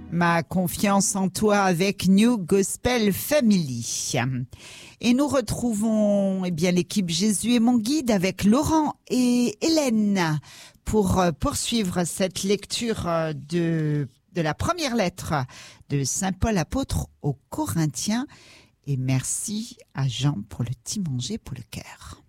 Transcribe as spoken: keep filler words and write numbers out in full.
Ma confiance en toi avec New Gospel Family. Et nous retrouvons eh bien l'équipe Jésus est mon guide avec Laurent et Hélène pour poursuivre cette lecture de, de la première lettre de Saint Paul apôtre aux Corinthiens. Et merci à Jean pour le petit manger pour le cœur.